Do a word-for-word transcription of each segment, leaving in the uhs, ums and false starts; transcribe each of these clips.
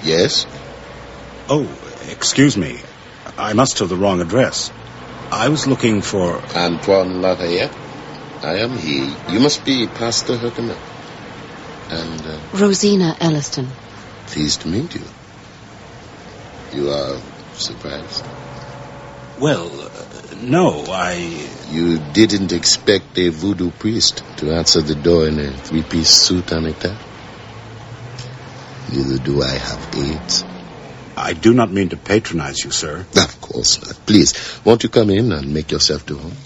Yes? Oh, excuse me. I must have the wrong address. I was looking for... Antoine Lafayette. I am he. You must be Pastor Herkimer. And... Uh, Rosina Elliston. Pleased to meet you. You are surprised? Well, uh, no, I... You didn't expect a voodoo priest to answer the door in a three-piece suit and a tie? Neither do I have AIDS. I do not mean to patronize you, sir. Of course not. Please, won't you come in and make yourself to home?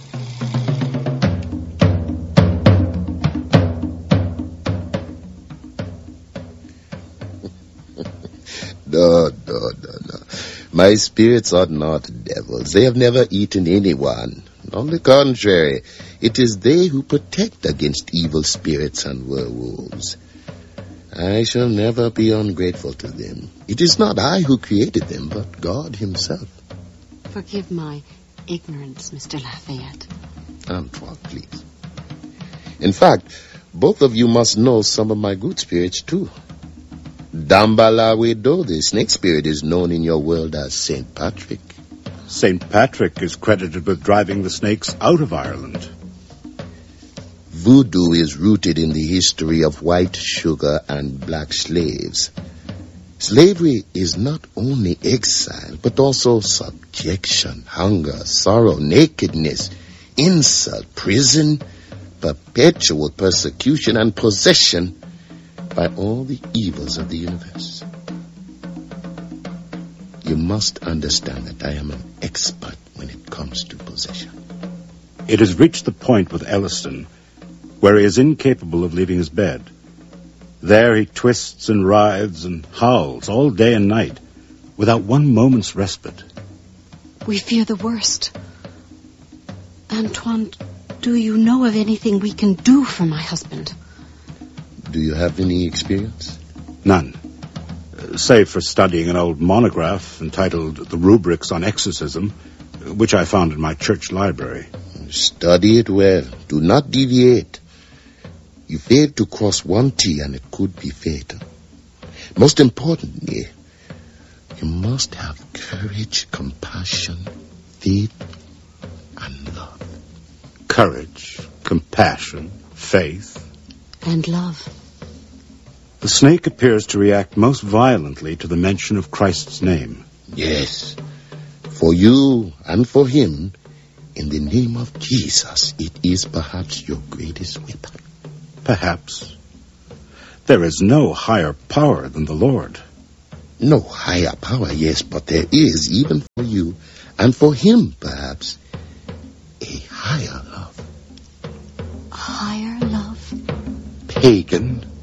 No, no, no, no. My spirits are not devils. They have never eaten anyone. On the contrary, it is they who protect against evil spirits and werewolves. I shall never be ungrateful to them. It is not I who created them, but God himself. Forgive my ignorance, Mister Lafayette. Antoine, please. In fact, both of you must know some of my good spirits, too. Dambalawedo, the snake spirit, is known in your world as Saint Patrick. Saint Patrick is credited with driving the snakes out of Ireland. Voodoo is rooted in the history of white sugar and black slaves. Slavery is not only exile, but also subjection, hunger, sorrow, nakedness, insult, prison, perpetual persecution, and possession by all the evils of the universe. You must understand that I am an expert when it comes to possession. It has reached the point with Elliston where he is incapable of leaving his bed. There he twists and writhes and howls all day and night without one moment's respite. We fear the worst. Antoine, do you know of anything we can do for my husband? Do you have any experience? None. Uh, save for studying an old monograph entitled The Rubrics on Exorcism, which I found in my church library. Study it well. Do not deviate. You failed to cross one T and it could be fatal. Most importantly, you must have courage, compassion, faith, and love. Courage, compassion, faith, and love. The snake appears to react most violently to the mention of Christ's name. Yes. For you and for him, in the name of Jesus, it is perhaps your greatest weapon. Perhaps. There is no higher power than the Lord. No higher power, yes, but there is, even for you, and for him, perhaps, a higher love. A higher love? Pagan.